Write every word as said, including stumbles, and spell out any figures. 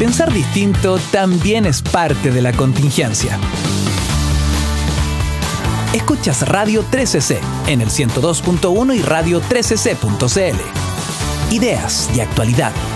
pensar distinto también es parte de la contingencia. Escuchas Radio trece ce en el ciento dos punto uno y radio trece ce punto c l. Ideas y actualidad